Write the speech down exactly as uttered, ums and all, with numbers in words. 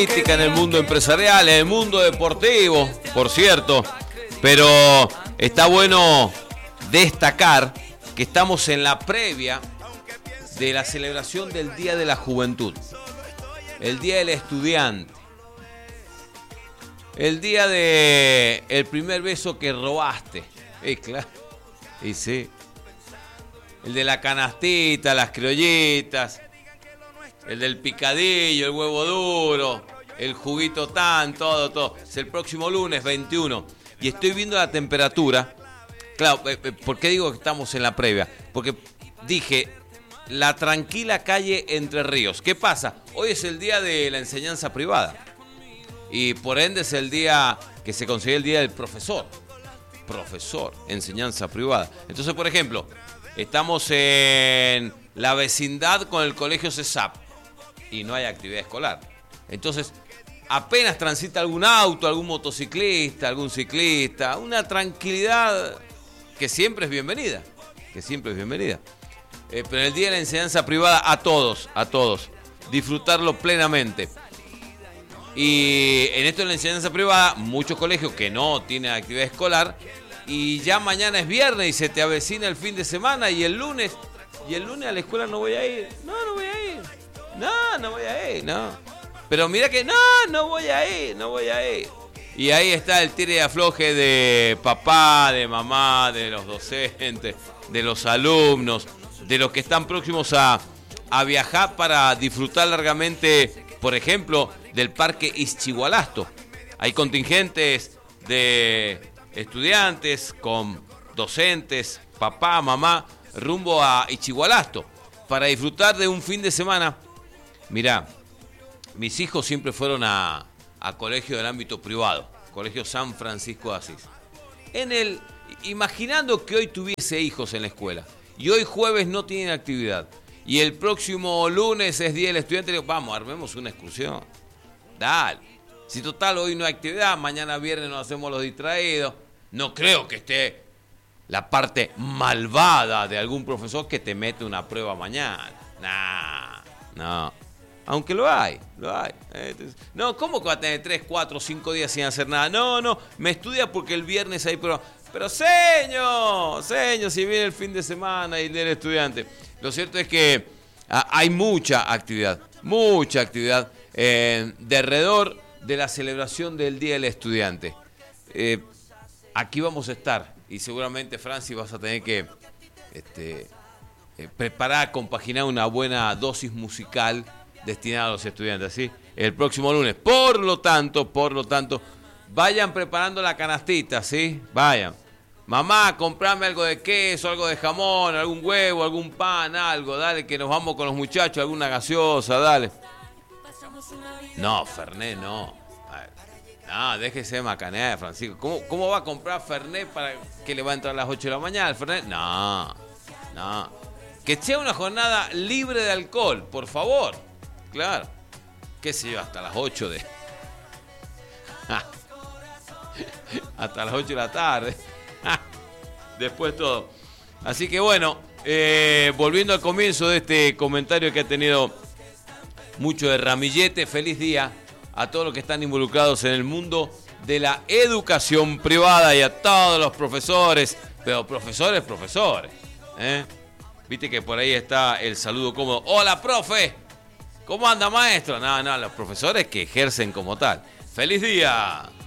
futbolística, en el mundo empresarial, en el mundo deportivo, por cierto. Pero está bueno destacar que estamos en la previa de la celebración del Día de la Juventud, el Día del Estudiante, el día de el primer beso que robaste. Eh, claro. Y sí. El de la canastita, las criollitas, el del picadillo, el huevo duro, el juguito tan, todo, todo. Es el próximo lunes veintiuno. Y estoy viendo la temperatura. Claro, ¿por qué digo que estamos en la previa? Porque dije, la tranquila calle Entre Ríos. ¿Qué pasa? Hoy es el día de la enseñanza privada. Y por ende es el día que se considera el día del profesor. Profesor, enseñanza privada. Entonces, por ejemplo, estamos en la vecindad con el colegio CESAP y no hay actividad escolar. Entonces, apenas transita algún auto, algún motociclista, algún ciclista, una tranquilidad que siempre es bienvenida, que siempre es bienvenida. Eh, pero en el día de la enseñanza privada, a todos, a todos, disfrutarlo plenamente. Y en esto de la enseñanza privada, muchos colegios que no tienen actividad escolar, y ya mañana es viernes y se te avecina el fin de semana, y el lunes, y el lunes a la escuela no voy a ir, no, no voy a ir, no, no voy a ir, no. Pero mira que no, no voy a ir, no voy a ir. Y ahí está el tire y afloje de papá, de mamá, de los docentes, de los alumnos, de los que están próximos a, a viajar para disfrutar largamente, por ejemplo, del Parque Ixchigualasto. Hay contingentes de estudiantes con docentes, papá, mamá, rumbo a Ixchigualasto para disfrutar de un fin de semana. Mirá, mis hijos siempre fueron a, a colegio del ámbito privado, Colegio San Francisco de Asís. En el, imaginando que hoy tuviese hijos en la escuela y hoy jueves no tienen actividad y el próximo lunes es Día del Estudiante, digo, vamos, armemos una excursión. Dale. Si total hoy no hay actividad, mañana viernes nos hacemos los distraídos. No creo que esté la parte malvada de algún profesor que te mete una prueba mañana. Nah, no. Aunque lo hay, lo hay. No, ¿cómo que va a tener tres, cuatro, cinco días sin hacer nada? No, no, me estudia porque el viernes hay prueba. Pero señor, señor, si viene el fin de semana y del estudiante. Lo cierto es que ah, hay mucha actividad, mucha actividad eh, de alrededor de la celebración del Día del Estudiante. Eh, aquí vamos a estar y seguramente, Francis, vas a tener que este, eh, preparar, compaginar una buena dosis musical destinada a los estudiantes, ¿sí? El próximo lunes. Por lo tanto, por lo tanto, vayan preparando la canastita, ¿sí? Vayan. Mamá, comprame algo de queso, algo de jamón, algún huevo, algún pan, algo, dale, que nos vamos con los muchachos, alguna gaseosa, dale. No, Fernet, no. No, déjese de macanear, Francisco. ¿Cómo, ¿Cómo va a comprar Fernet para que le va a entrar a las ocho de la mañana el Fernet? No, no. Que sea una jornada libre de alcohol, por favor. Claro. ¿Qué sé yo? Hasta las ocho de... Hasta las ocho de la tarde. Después todo. Así que bueno, eh, volviendo al comienzo de este comentario que ha tenido mucho de ramillete, feliz día a todos los que están involucrados en el mundo de la educación privada y a todos los profesores, pero profesores, profesores. ¿eh? Viste que por ahí está el saludo cómodo. Hola, profe. ¿Cómo anda, maestro? No, no, los profesores que ejercen como tal. ¡Feliz día!